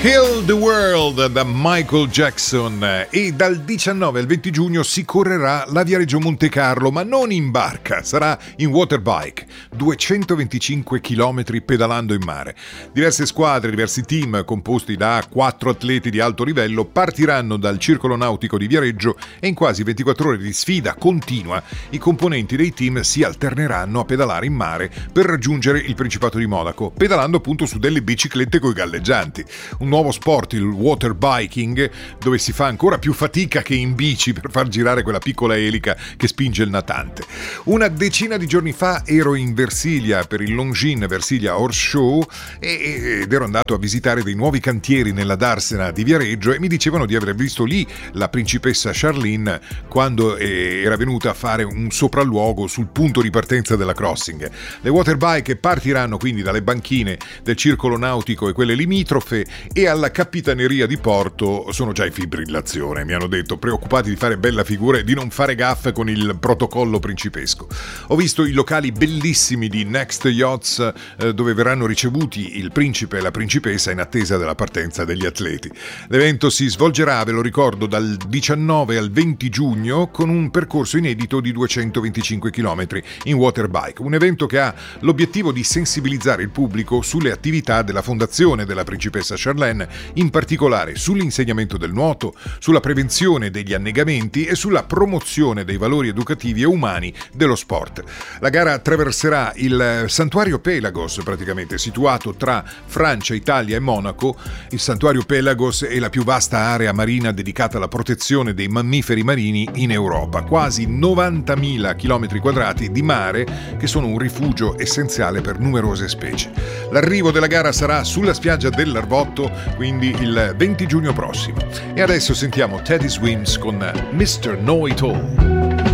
Heal the World da Michael Jackson. E dal 19 al 20 giugno si correrà la Viareggio Monte Carlo, ma non in barca, sarà in waterbike, 225 km pedalando in mare. Diverse squadre, diversi team composti da 4 atleti di alto livello partiranno dal circolo nautico di Viareggio e in quasi 24 ore di sfida continua i componenti dei team si alterneranno a pedalare in mare per raggiungere il Principato di Monaco, pedalando appunto su delle biciclette coi galleggianti. Un nuovo sport, il waterbiking, dove si fa ancora più fatica che in bici per far girare quella piccola elica che spinge il natante. Una decina di giorni fa ero in Versilia per il Longines Versilia Horse Show ed ero andato a visitare dei nuovi cantieri nella darsena di Viareggio e mi dicevano di aver visto lì la principessa Charlene quando era venuta a fare un sopralluogo sul punto di partenza della crossing. Le waterbike partiranno quindi dalle banchine del circolo nautico e quelle limitrofe e alla capitaneria di porto sono già in fibrillazione, mi hanno detto, preoccupati di fare bella figura e di non fare gaffe con il protocollo principesco. Ho visto i locali bellissimi di Next Yachts dove verranno ricevuti il principe e la principessa in attesa della partenza degli atleti. L'evento si svolgerà, ve lo ricordo, dal 19 al 20 giugno con un percorso inedito di 225 km in waterbike, un evento che ha l'obiettivo di sensibilizzare il pubblico sulle attività della fondazione della principessa Charlene, in particolare sull'insegnamento del nuoto, sulla prevenzione degli annegamenti e sulla promozione dei valori educativi e umani dello sport. La gara attraverserà il santuario Pelagos, praticamente situato tra Francia, Italia e Monaco. Il santuario Pelagos è la più vasta area marina dedicata alla protezione dei mammiferi marini in Europa, quasi 90.000 km² di mare che sono un rifugio essenziale per numerose specie. L'arrivo della gara sarà sulla spiaggia dell'Arvotto, quindi il 20 giugno prossimo. E adesso sentiamo Teddy Swims con Mr. Know It All.